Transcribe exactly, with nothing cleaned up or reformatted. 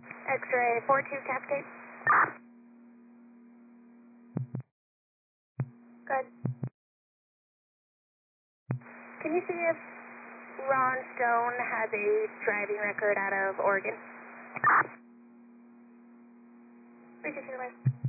X-ray four two Cascade. Good. Can you see if Ron Stone has a driving record out of Oregon? Research Universe.